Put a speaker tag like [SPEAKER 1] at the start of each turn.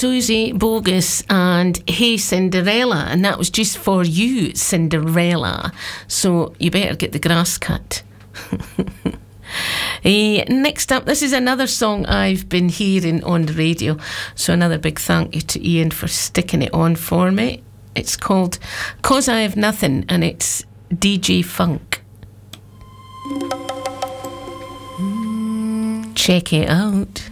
[SPEAKER 1] Susie Bogus and Hey Cinderella, and that was just for you, Cinderella. So you better get the grass cut. Next up, this is another song I've been hearing on the radio, so another big thank you to Ian for sticking it on for me. It's called 'Cause I Have Nothing, and it's DJ Funk. Check it out.